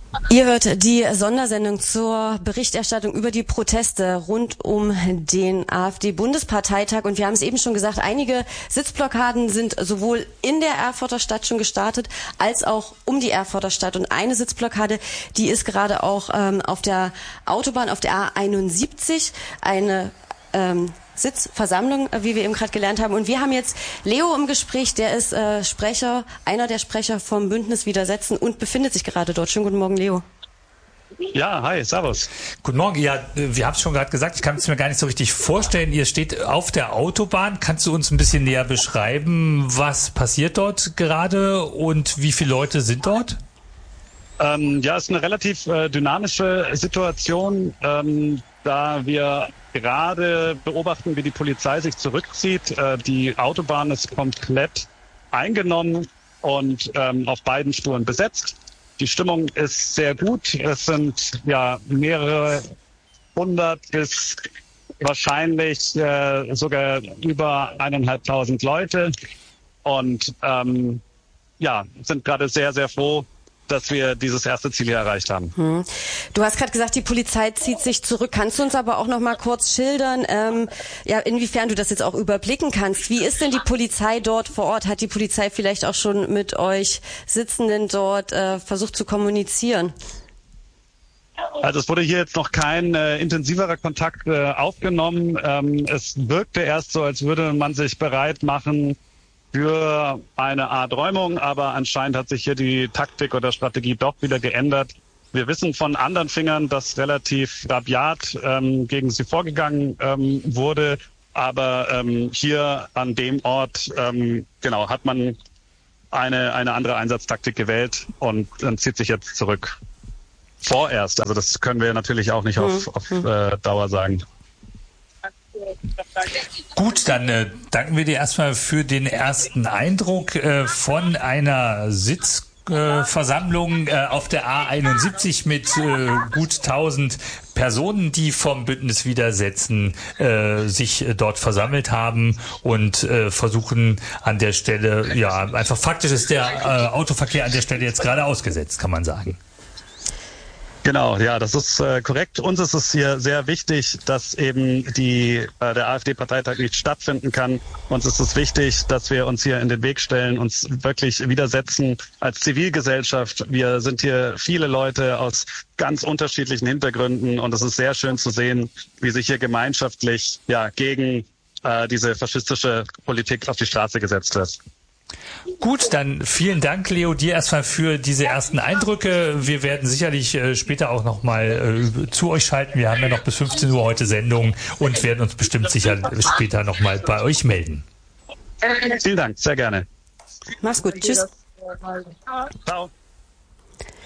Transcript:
Ihr hört die Sondersendung zur Berichterstattung über die Proteste rund um den AfD-Bundesparteitag. Und wir haben es eben schon gesagt, einige Sitzblockaden sind sowohl in der Erfurter Stadt schon gestartet, als auch um die Erfurter Stadt. Und eine Sitzblockade, die ist gerade auch auf der Autobahn, auf der A71, eine Sitzversammlung, wie wir eben gerade gelernt haben. Und wir haben jetzt Leo im Gespräch, der ist einer der Sprecher vom Bündnis Widersetzen und befindet sich gerade dort. Schönen guten Morgen, Leo. Ja, hi, servus. Guten Morgen. Ja, wir haben es schon gerade gesagt, ich kann es mir gar nicht so richtig vorstellen. Ihr steht auf der Autobahn. Kannst du uns ein bisschen näher beschreiben, was passiert dort gerade und wie viele Leute sind dort? Ja, es ist eine relativ dynamische Situation, da wir gerade beobachten, wie die Polizei sich zurückzieht. Die Autobahn ist komplett eingenommen und auf beiden Spuren besetzt. Die Stimmung ist sehr gut. Es sind ja mehrere hundert bis wahrscheinlich sogar über 1.500 Leute und sind gerade sehr, sehr froh, dass wir dieses erste Ziel hier erreicht haben. Du hast gerade gesagt, die Polizei zieht sich zurück. Kannst du uns aber auch noch mal kurz schildern, inwiefern du das jetzt auch überblicken kannst? Wie ist denn die Polizei dort vor Ort? Hat die Polizei vielleicht auch schon mit euch Sitzenden dort versucht zu kommunizieren? Also es wurde hier jetzt noch kein intensiverer Kontakt aufgenommen. Es wirkte erst so, als würde man sich bereit machen für eine Art Räumung, aber anscheinend hat sich hier die Taktik oder Strategie doch wieder geändert. Wir wissen von anderen Fingern, dass relativ rabiat gegen sie vorgegangen wurde, aber hier an dem Ort hat man eine andere Einsatztaktik gewählt und zieht sich jetzt zurück. Vorerst, also das können wir natürlich auch nicht auf Dauer sagen. Gut, dann danken wir dir erstmal für den ersten Eindruck von einer Sitzversammlung auf der A71 mit gut 1000 Personen, die vom Bündnis Widersetzen sich dort versammelt haben und versuchen an der Stelle, einfach faktisch ist der Autoverkehr an der Stelle jetzt gerade ausgesetzt, kann man sagen. Genau, ja, das ist korrekt. Uns ist es hier sehr wichtig, dass eben der AfD-Parteitag nicht stattfinden kann. Uns ist es wichtig, dass wir uns hier in den Weg stellen, uns wirklich widersetzen als Zivilgesellschaft. Wir sind hier viele Leute aus ganz unterschiedlichen Hintergründen und es ist sehr schön zu sehen, wie sich hier gemeinschaftlich gegen diese faschistische Politik auf die Straße gesetzt wird. Gut, dann vielen Dank, Leo, dir erstmal für diese ersten Eindrücke. Wir werden sicherlich später auch nochmal zu euch schalten. Wir haben ja noch bis 15 Uhr heute Sendung und werden uns bestimmt sicher später nochmal bei euch melden. Vielen Dank, sehr gerne. Mach's gut, tschüss. Ciao.